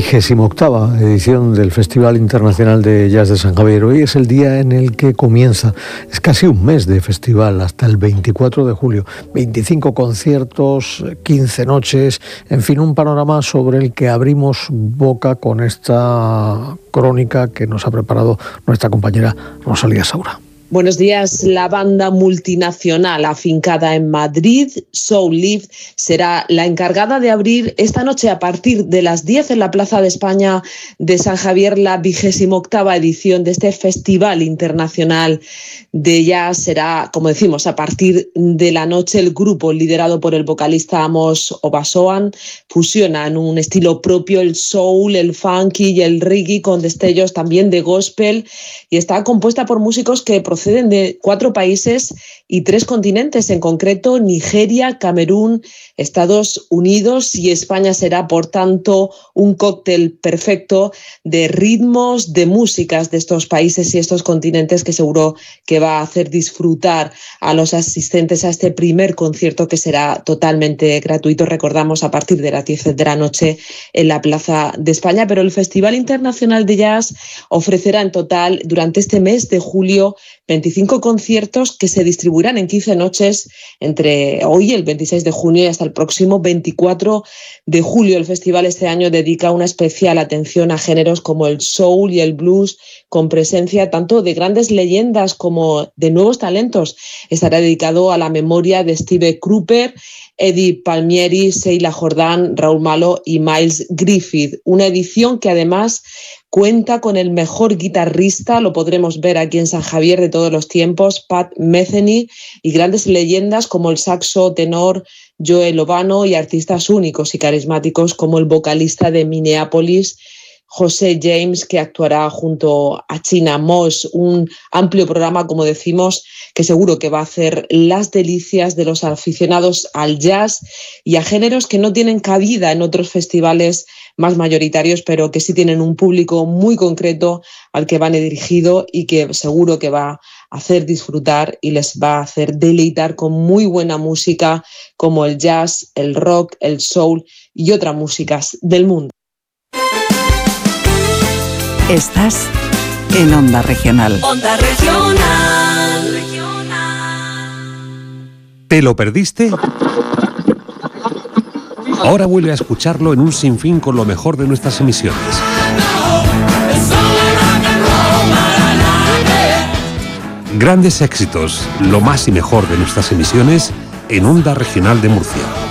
28ª edición del Festival Internacional de Jazz de San Javier. Hoy es el día en el que comienza, es casi un mes de festival, hasta el 24 de julio. 25 conciertos, 15 noches, en fin, un panorama sobre el que abrimos boca con esta crónica que nos ha preparado nuestra compañera Rosalía Saura. Buenos días. La banda multinacional afincada en Madrid, Soul Lift, será la encargada de abrir esta noche a partir de las 10 en la Plaza de España de San Javier la 28ª edición de este Festival Internacional de Jazz. Será, como decimos, a partir de la noche. El grupo, liderado por el vocalista Amos Obasoan, fusiona en un estilo propio el soul, el funky y el reggae, con destellos también de gospel, y está compuesta por músicos que proceden de 4 países y 3 continentes, en concreto Nigeria, Camerún, Estados Unidos y España. Será, por tanto, un cóctel perfecto de ritmos, de músicas de estos países y estos continentes, que seguro que va a hacer disfrutar a los asistentes a este primer concierto, que será totalmente gratuito, recordamos, a partir de las 10 de la noche en la Plaza de España. Pero el Festival Internacional de Jazz ofrecerá en total, durante este mes de julio, 25 conciertos que se distribuirán en 15 noches entre hoy, el 26 de junio, y hasta el próximo 24 de julio. El festival este año dedica una especial atención a géneros como el soul y el blues, con presencia tanto de grandes leyendas como de nuevos talentos. Estará dedicado a la memoria de Steve Cropper, Eddie Palmieri, Sheila Jordan, Raúl Malo y Miles Griffith. Una edición que además cuenta con el mejor guitarrista, lo podremos ver aquí en San Javier, de todos los tiempos, Pat Metheny, y grandes leyendas como el saxo tenor Joe Lovano, y artistas únicos y carismáticos como el vocalista de Minneapolis, José James, que actuará junto a China Moss. Un amplio programa, como decimos, que seguro que va a hacer las delicias de los aficionados al jazz y a géneros que no tienen cabida en otros festivales más mayoritarios, pero que sí tienen un público muy concreto al que van dirigido, y que seguro que va a hacer disfrutar y les va a hacer deleitar con muy buena música, como el jazz, el rock, el soul y otras músicas del mundo. Estás en Onda Regional. Onda Regional. ¿Te lo perdiste? Ahora vuelve a escucharlo en un sinfín con lo mejor de nuestras emisiones. Grandes éxitos, lo más y mejor de nuestras emisiones en Onda Regional de Murcia.